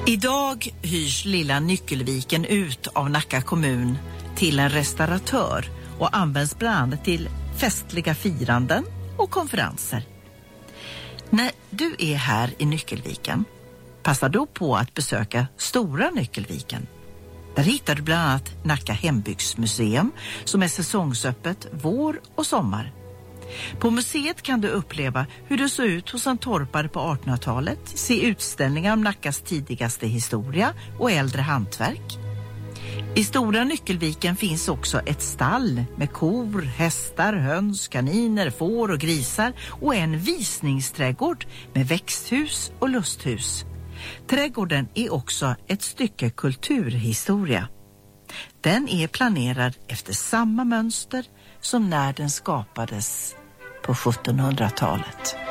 Idag hyrs lilla Nyckelviken ut av Nacka kommun till en restauratör och används bland annat till festliga firanden och konferenser. När du är här i Nyckelviken, passa då på att besöka Stora Nyckelviken. Där hittar du bland annat Nacka hembygdsmuseum som är säsongsöppet vår och sommar. På museet kan du uppleva hur det såg ut hos en torpare på 1800-talet, se utställningar om Nackas tidigaste historia och äldre hantverk. I Stora Nyckelviken finns också ett stall med kor, hästar, höns, kaniner, får och grisar och en visningsträdgård med växthus och lusthus. Trädgården är också ett stycke kulturhistoria. Den är planerad efter samma mönster som när den skapades på 1700-talet.